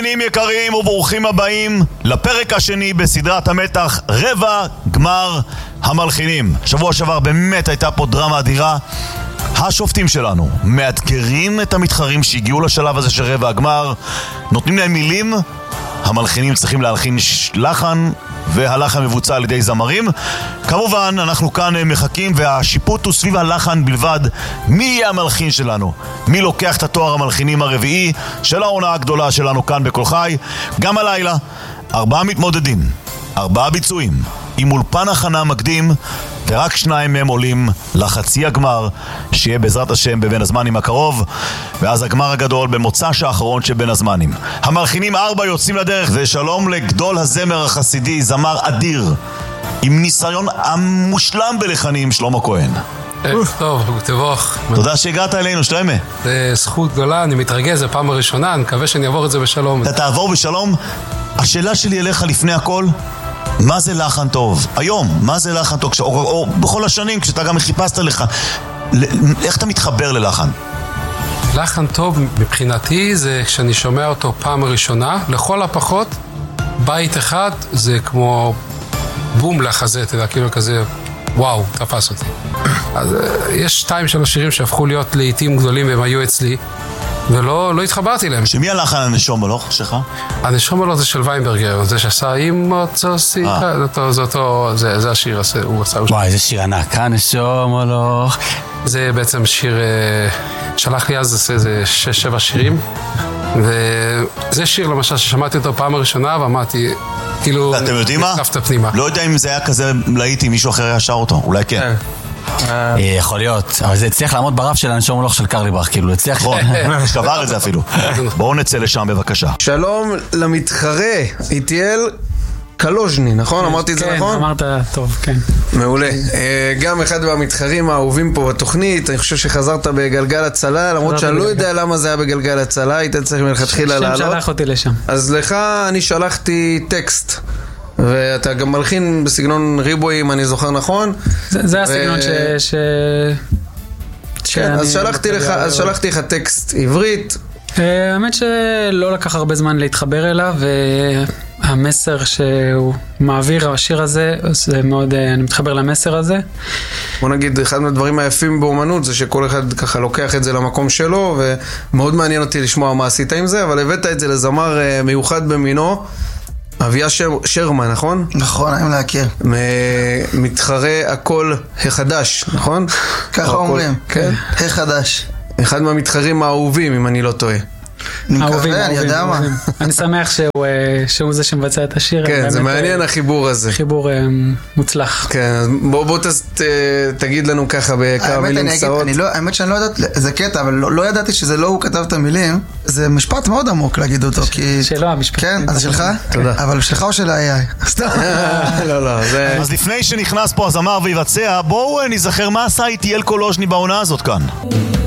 מאזינים יקרים וברוכים הבאים לפרק השני בסדרת המתח רבע גמר המלחינים. שבוע שעבר באמת הייתה פה דרמה אדירה. השופטים שלנו מאתגרים את המתחרים שהגיעו לשלב הזה של רבע הגמר, נותנים להם מילים, המלחינים צריכים להלחין לחן, והלחן מבוצע על ידי זמרים. כמובן אנחנו כאן מחכים והשיפוט הוא סביב הלחן בלבד. מי יהיה המלחין שלנו? מי לוקח את התואר המלחינים הרביעי של העונה הגדולה שלנו כאן בכל חי? גם הלילה 4 מתמודדים, 4 ביצועים עם אולפן הכנה מקדים, ורק 2 מהם עולים לחצי הגמר שיהיה בעזרת השם בבין הזמנים הקרוב, ואז הגמר הגדול במוצ"ש האחרון שבין הזמנים. המלחינים 4 יוצאים לדרך, ושלום לגדול הזמר החסידי, זמר אדיר עם ניסיון המושלם בלחנים, שלמה כהן. טוב, תבוך. תודה שהגעת אלינו, שלמה. זה זכות גדולה, אני מתרגש, זה פעם הראשונה, אני מקווה שאני אעבור את זה בשלום. אתה תעבור בשלום? השאלה שלי אליך לפני הכל, מה זה לחן טוב? היום, מה זה לחן טוב? או בכל השנים, כשאתה גם חיפשת לך, איך אתה מתחבר ללחן? לחן טוב מבחינתי זה כשאני שומע אותו פעם ראשונה, לכל הפחות, בית אחד זה כמו בום לחזה, אתה יודע, כאילו כזה, וואו, תפס אותי. אז יש 2 של השירים שהפכו להיות לעיתים גדולים והם היו אצלי, ולא התחברתי להם. שמי הלחן הנשום הלוך שלך? הנשום הלוך זה של ויינברגר, זה שעשה עם מוצא סיכה, זה השיר, הוא עשה. וואי, איזה שיר ענק, הנשום הלוך. זה בעצם שיר, שלח לי אז איזה 6-7 שירים, וזה שיר למשל ששמעתי אותו פעם הראשונה ואמרתי, כאילו, אתם יודעים מה? לא יודע אם זה היה כזה להיט אם מישהו אחר היה שר אותו, אולי כן. יכול להיות, אבל זה הצליח לעמוד ברף של הנשום הלוך של קרליבך, כאילו, הצליח... שבר את זה אפילו. בואו נצא לשם בבקשה. שלום למתחרה, איטיאל קלוז'ני, נכון? אמרתי את זה נכון? כן, אמרת טוב, כן. מעולה. גם אחד מהמתחרים האהובים פה בתוכנית, אני חושב שחזרת בגלגל הצלה, למרות שאני לא יודע למה זה היה בגלגל הצלה, היית צריך מלכתחילה לעלות. שם שלח אותי לשם. אז לך אני שלחתי טקסט, ואתה גם מלחין בסגנון ריבוי, אם אני זוכר נכון. זה הסגנון כן, אז שלחתי לך טקסט עברית. האמת שלא לקח הרבה זמן להתחבר אליו, והמסר שהוא מעביר, השיר הזה, זה מאוד, אני מתחבר למסר הזה. בוא נגיד, אחד מהדברים היפים באומנות זה שכל אחד ככה לוקח את זה למקום שלו, ומאוד מעניין אותי לשמוע מה עשית עם זה, אבל הבאת את זה לזמר מיוחד במינו, אביה שרמן, נכון? נכון, אני להכיר. מתחרה הכל החדש, נכון? ככה אומרים, כן. החדש. אחד מהמתחרים האהובים, אם אני לא טועה. אני מקווה, אני יודע מה. אני שמח שהוא זה שמבצע את השיר. כן, זה מעניין החיבור הזה. חיבור מוצלח. כן, בוא תגיד לנו ככה בכמה מילים קצרות. האמת שאני לא יודעת, זה קטע, אבל לא ידעתי שזה לא הוא כתב את המילים. זה משפט מאוד עמוק להגיד אותו, כי... שלו, המשפט. כן, אז שלך? תודה. אבל שלך או של ה-AI? סתם. לא, זה... אז לפני שנכנס פה הזמר ויבצע, בואו נזכר מה עשה איטיאל קלוז'ני בעונה הזאת כאן.